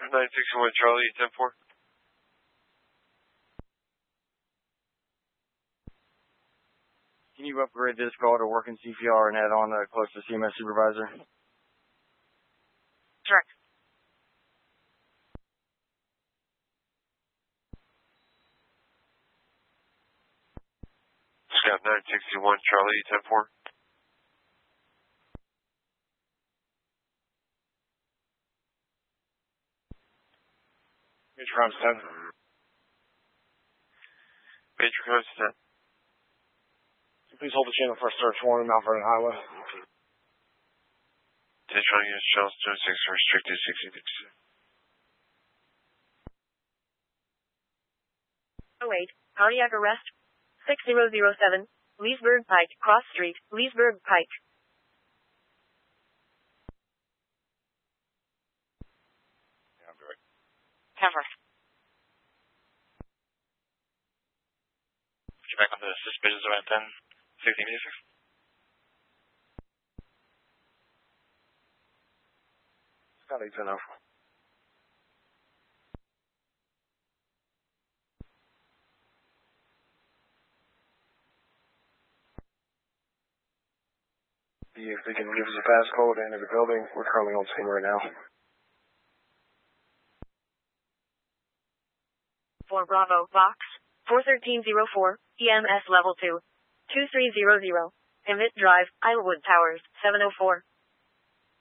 961 Charlie, 10-4. Can you upgrade this call to working CPR and add on close to CMS supervisor? Sure. Scout 961 Charlie, 10-4. Major Crimes 10. Major Crimes 10. Please hold the channel for a search warrant on Mount Vernon Highway. Attention units, Charles 26, restricted 60. 08, cardiac arrest. 6007, Leesburg Pike, Cross Street, Leesburg Pike. Yeah, I'm direct. Cover. Put you back on the suspicious around 10, 1686. Scott 810. If they can give us a passcode and enter the building, we're currently on scene right now. 4 Bravo, Box, 41304, EMS Level 2, 2300, Emmett Drive, Islewood Towers, 704.